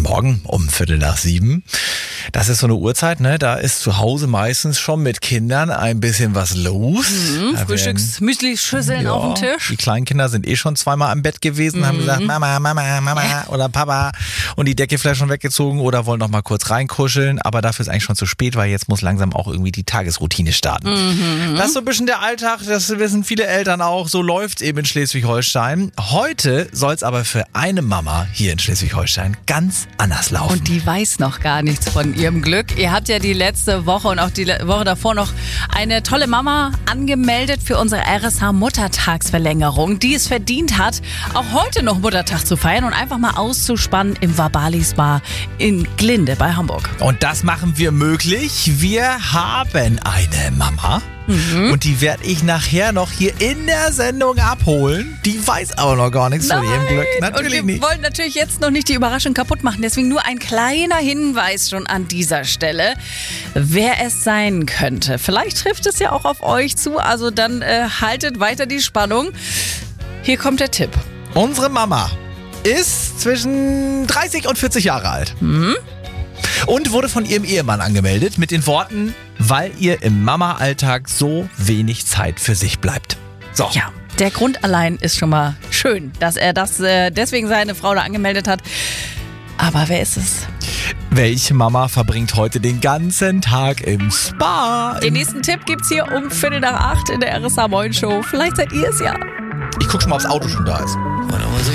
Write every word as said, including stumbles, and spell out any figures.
Morgen um Viertel nach sieben. Das ist so eine Uhrzeit, ne? Da ist zu Hause meistens schon mit Kindern ein bisschen was los. Mhm, Frühstücks-Müsli-Schüsseln ja, auf dem Tisch. Die kleinen Kinder sind eh schon zweimal am Bett gewesen, mhm. haben gesagt, Mama, Mama, Mama ja. oder Papa und die Decke vielleicht schon weggezogen oder wollen noch mal kurz reinkuscheln. Aber dafür ist eigentlich schon zu spät, weil jetzt muss langsam auch irgendwie die Tagesroutine starten. Mhm. Das ist so ein bisschen der Alltag, das wissen viele Eltern auch. So läuft's eben in Schleswig-Holstein. Heute soll es aber für eine Mama hier in Schleswig-Holstein ganz anders laufen. Und die weiß noch gar nichts von ihrem Glück. Ihr habt ja die letzte Woche und auch die Woche davor noch eine tolle Mama angemeldet für unsere R S H-Muttertagsverlängerung, die es verdient hat, auch heute noch Muttertag zu feiern und einfach mal auszuspannen im Vabalis Bar in Glinde bei Hamburg. Und das machen wir möglich. Wir haben eine Mama. Mhm. Und die werde ich nachher noch hier in der Sendung abholen. Die weiß aber noch gar nichts Nein. von ihrem Glück. Natürlich und wir nicht. wollen natürlich jetzt noch nicht die Überraschung kaputt machen. Deswegen nur ein kleiner Hinweis schon an dieser Stelle, wer es sein könnte. Vielleicht trifft es ja auch auf euch zu. Also dann äh, haltet weiter die Spannung. Hier kommt der Tipp. Unsere Mama ist zwischen dreißig und vierzig Jahre alt. Mhm. Und wurde von ihrem Ehemann angemeldet mit den Worten, weil ihr im Mama-Alltag so wenig Zeit für sich bleibt. So. Ja, der Grund allein ist schon mal schön, dass er das äh, deswegen seine Frau da angemeldet hat. Aber wer ist es? Welche Mama verbringt heute den ganzen Tag im Spa? Den nächsten Tipp gibt's hier um Viertel nach acht in der R S H Morning Show. Vielleicht seid ihr es ja. Ich guck schon mal, ob das Auto schon da ist.